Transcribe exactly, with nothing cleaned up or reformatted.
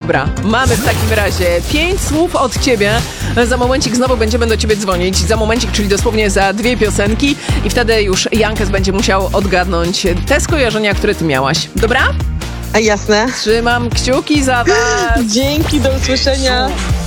Dobra, mamy w takim razie pięć słów od ciebie. Za momencik znowu będziemy do ciebie dzwonić. Za momencik, czyli dosłownie za dwie piosenki. I wtedy już Jankes będzie musiał odgadnąć te skojarzenia, które ty miałaś. Dobra? A jasne. Trzymam kciuki za was. Dzięki, do usłyszenia.